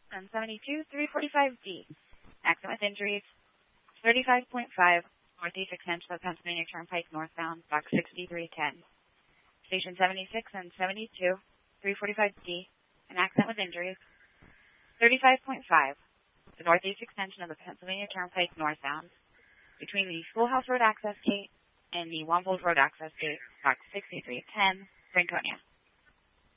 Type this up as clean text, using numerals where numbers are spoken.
and 72, 345D. Accident with injuries, 35.5, northeast extension of Pennsylvania Turnpike northbound, box 6310. Station 76 and 72, 345D, an accident with injuries, 35.5, the northeast extension of the Pennsylvania Turnpike northbound, between the Schoolhouse Road access gate and the Wambles Road access gate, box 6310, Franconia.